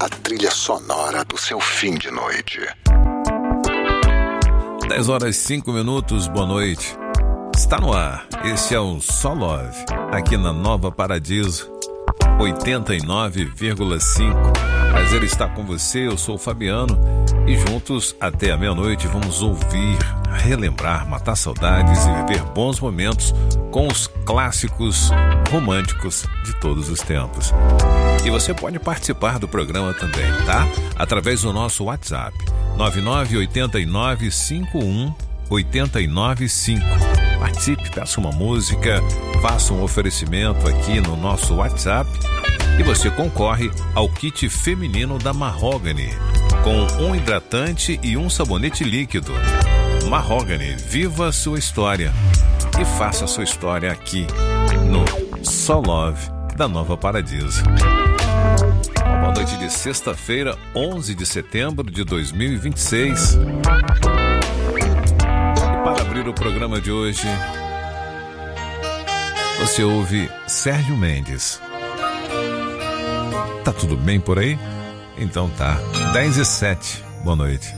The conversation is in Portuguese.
a trilha sonora do seu fim de noite. 10h05, boa noite. Está no ar, esse é o Só Love, aqui na Nova Paradiso, 89,5. Prazer estar com você, eu sou o Fabiano e juntos até a meia-noite vamos ouvir, relembrar, matar saudades e viver bons momentos com os clássicos românticos de todos os tempos. E você pode participar do programa também, tá? Através do nosso WhatsApp, 9989-51-895. Participe, peça uma música, faça um oferecimento aqui no nosso WhatsApp e você concorre ao kit feminino da Mahogany, com um hidratante e um sabonete líquido. Mahogany, viva a sua história e faça a sua história aqui no Só Love da Nova Paradiso. Uma boa noite de sexta-feira, 11 de setembro de 2026. E para abrir o programa de hoje, você ouve Sérgio Mendes. Tá tudo bem por aí? Então tá, 10h07, boa noite.